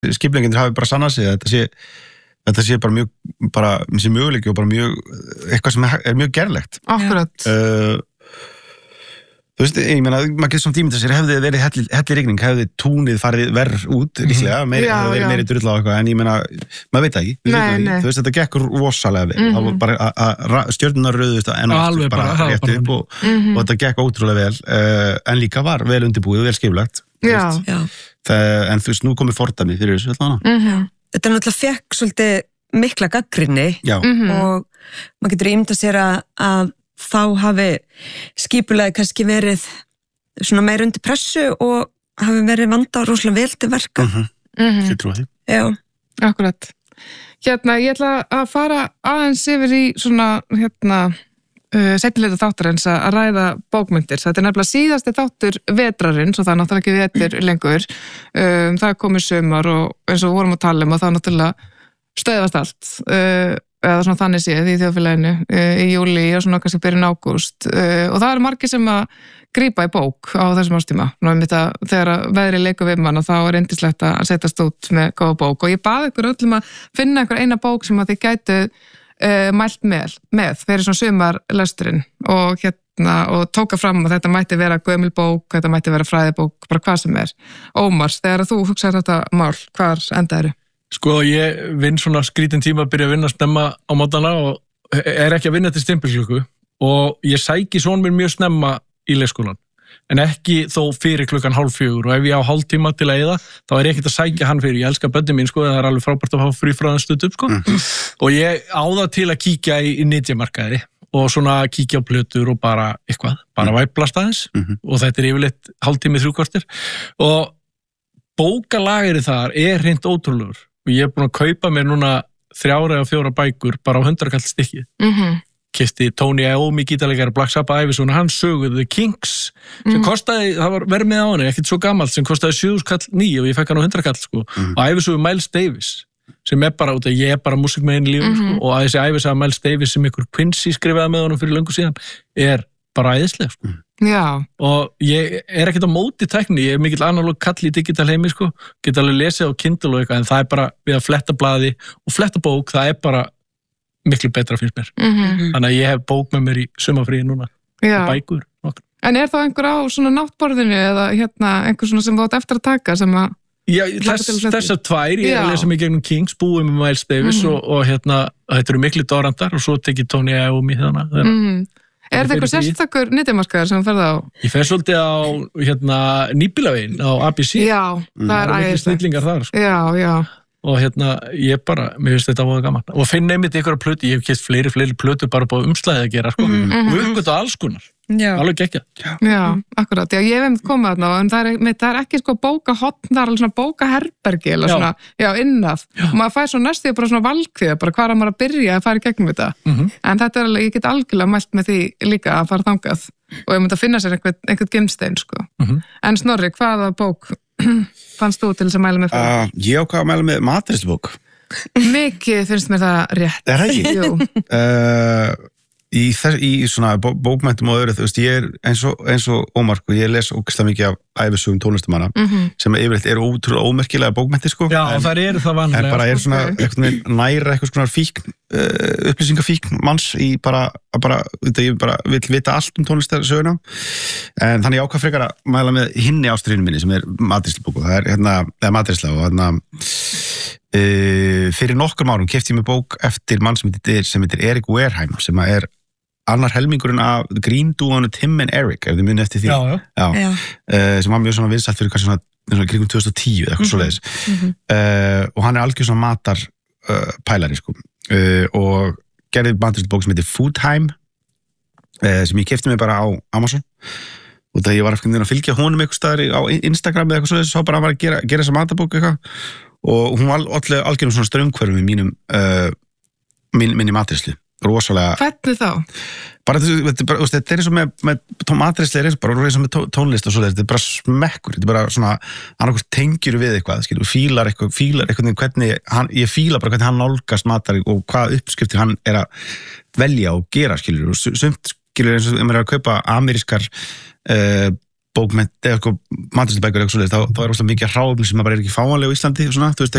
skiplengendur hafi bara sannað sig þetta sé bara mjög möguleiki og bara mjög eitthvað sem er mjög gerlegt. Akkurat. Þú veist, ég meina, maður getur svona tímið þessir, hefði verið helli rigning, hefði túnið farið verð út, líklega, meiri drull á eitthvað, en ég meina, maður veit það ekki, þú veist, þetta gekk rosalega vel, það var bara stjörnunar rauðust en bara rétt upp og þetta gekk ótrúlega vel, en líka var vel undirbúið, vel skipulagt, en þú veist, nú komið fordæmi fyrir þessu allavega. Þetta náttúrulega fekk svolítið mikla gagnrýni og maður getur ímyndað sér að þá hafi skipulagi kannski verið svona meir undir pressu og hafi verið vandað rosalega vel til verka. Ég trúi því. Já. Akkurat. Ég ætla að fara aðeins yfir í svona, seinnilega þáttarins að ræða bókmyndir. Þetta er nefnilega síðasti þáttur vetrarins og það er náttúrulega ekki vetur lengur. Það er komið sumar og eins og vorum að tala og það er náttúrulega stöðvast allt. Eða svona þannig séð í þjóðfélaginu í júli og svona kannski byrjun ágúst og það eru margir sem að grípa í bók á þessum ástíma. Þegar veðri leikur við mann og þá er yndislegt að setjast út með góða bók og ég baði ykkur öllum að finna einhver eina bók sem að þið gætu mælt með fyrir svona sumarlesturinn og tóka fram að þetta mætti vera gömul bók, þetta mætti vera fræðibók, bara hvað sem er. Ómar, þegar þú hugsaðir þetta mál, hvar endaðirðu? Sko, ég vinn svona skrítin tíma að byrja að vinna snemma á mótana og er ekki að vinna til stimpilklukku og ég sæki son mér mjög snemma í leikskólan, en ekki þó fyrir 3:30 og ef ég á hálftíma til að eyða, þá er ég ekkert að sækja hann fyrir, ég elska börnin mín, sko, það er alveg frábært að fá frí frá það stutt upp, sko, og ég á það til að kíkja í nýtjamarkaði og svona kíkja á plötur og bara eitthvað, bara væplast aðeins og þetta er yfirleitt hálftími 3/4 og bókalagirinn þar er hreint ótrúlegur. Og ég er búin að kaupa mér núna 3 eða 4 bækur bara á 100 kall stykki. Kisti Tony Iommi gítarleikari Black Sabbath ævisöguna, hann söguði The Kinks sem kostaði, það var vermið á henni, ekkert svo gamalt, sem kostaði 7.000 kall og ég fekk hann á 100 kall, sko. Og ævisögu Miles Davis, sem er bara út að ég er bara músikmegin í lífum, sko, og að þessi ævisöga Miles Davis sem ykkur Quincy skrifaði með honum fyrir löngu síðan, er bara æðisleg, sko. Já. Og ég er ekkert á móti tækni, ég er mikill analóg kall í digital heimi, sko, get alveg lesið á Kindle og eitthvað, en það er bara við að fletta blaði og fletta bók, það er bara miklu betra finnst mér. Þannig að ég hef bók með mér í sumarfríi núna, bækur nokkur. En er þá einhver á svona náttborðinu eða einhver svona sem þú átt eftir að taka sem að... Já, þessar 2, ég er að lesa mig gegnum Kings, búið með Miles Davis og þetta eru miklu dórandar og svo tekið Tony Iommi þannig. Er það eitthvað sérstakur nýtjamarkaðar sem þú ferð á? Ég fer svolítið á Nýbílaveginn á ABC. Já, það er æðislegt. Snillingar þar, sko. Já. Og ég bara, mér finnst þetta voða gaman. Og finn einmitt einhverja plötu, ég hef keypt fleiri plötu bara på umslæðið að gera, sko. Og uppgötu alls konar. Alveg geggjað. Já, akkurat. Já, ég hef komið þarna, en það er ekki sko bókahotn, það er alveg svona bókaherbergi eða svona, innaf. Og maður fær svo næstu bara svona valkvið, bara hvar maður að byrja að fara í gegnum þetta. En þetta er alveg, ég get algjörlega mælt með því líka að fara þangað og ég myndi að finna sér einhvern gimstein, sko. En Snorri, hvaða bók fannst þú til þess að mæla með fyrir? Ég ákvað að mæla með matreiðslubók. Mikið finnst mér það rétt. Er það ekki? Jú. Í svona bókmenntum og öðru, þú veist, ég er eins og Ómar, ég les ógeðslega mikið af ævisögum tónlistamanna sem yfirleitt eru ótrúlega ómerkilega bókmenntir, sko. Já, og það eru það vanlega. En bara er svona næra eitthvað svona fíkn, upplýsingafíkn manns í ég bara vil vita allt um tónlistarsöguna. En þannig ég ákvað frekar að mæla með hinni ástríðinu minni sem er matreiðslubók og það er matreiðsla og fyrir nokkrum árum keypti ég mig bók eftir mann sem heitir Erik Wareheim sem er annar helmingurinn af Green-dúanu Tim and Eric, ef þið muni eftir því. Já. Sem var mjög svona vinsælt fyrir kannski svona kringum 2010 eða eitthvað svoleiðis. Og hann er algjör svona matar pælari, sko. Og gerði matreiðslubók sem heitir Foodtime sem ég keypti mig bara á Amazon og það ég var að fylgja honum eitthvað staðar á Instagram eða eitthvað svoleiðis, svo bara hann var að gera þessa matarbók eitthvað og hún var algjörnum svona straumhverfum í minni matreiðslu, rosalega. Hvernig þá? Bara þetta er eins og með matreiðslu er eins og með tónlist og svo þetta er bara smekkur, þetta er bara svona annarkvæmst tengjur við eitthvað, skilur, fílar eitthvað hvernig ég fíla bara hvernig hann nálgast matar og hvað uppskriftir hann er að velja og gera, skilur, og sumt, skilur, eins og maður er að kaupa amerískar bókmennt eða sko matristabækur eitthvað svoleiðis, þá er óslega mikið hráefni sem bara ekki fáanleg á Íslandi og svona, þú veist,